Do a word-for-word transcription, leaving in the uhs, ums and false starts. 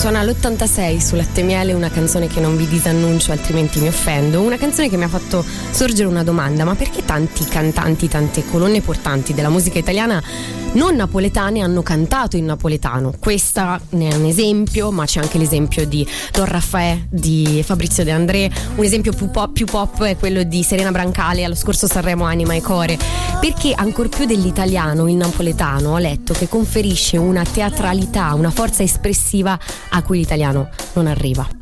Suona all'ottantasei su Latte Miele, una canzone che non vi disannuncio altrimenti mi offendo, una canzone che mi ha fatto sorgere una domanda: ma perché tanti cantanti, tante colonne portanti della musica italiana non napoletane hanno cantato in napoletano? Questa ne è un esempio, ma c'è anche l'esempio di Don Raffaè, di Fabrizio De André. Un esempio più pop, più pop è quello di Serena Brancale allo scorso Sanremo Anima e Core, perché ancor più dell'italiano il napoletano, ho letto, che conferisce una teatralità, una forza espressiva a cui l'italiano non arriva.